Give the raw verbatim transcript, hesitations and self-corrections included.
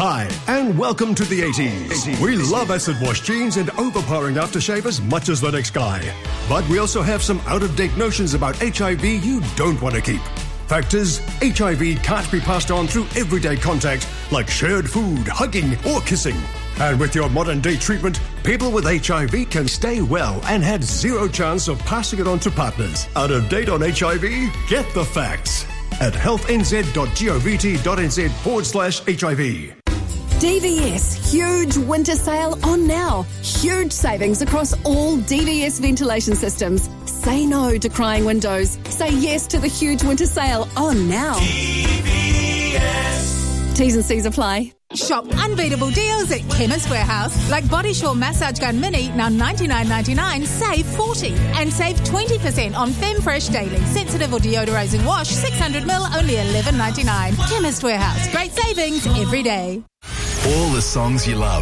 Hi, and welcome to the eighties. We love acid wash jeans and overpowering aftershave as much as the next guy. But we also have some out-of-date notions about H I V you don't want to keep. Fact is, H I V can't be passed on through everyday contact like shared food, hugging, or kissing. And with your modern-day treatment, people with H I V can stay well and had zero chance of passing it on to partners. Out of date on H I V? Get the facts at healthnz.govt.nz forward slash HIV. D V S huge winter sale on now. Huge savings across all D V S ventilation systems. Say no to crying windows. Say yes to the huge winter sale on now. D V S. T's and C's apply. Shop unbeatable deals at Chemist Warehouse. Like Body Shore Massage Gun Mini, now ninety-nine ninety-nine, save forty. And save twenty percent on Femfresh Daily Sensitive or Deodorizing Wash, six hundred milliliters, only eleven ninety-nine. Chemist Warehouse. Great savings every day. All the songs you love.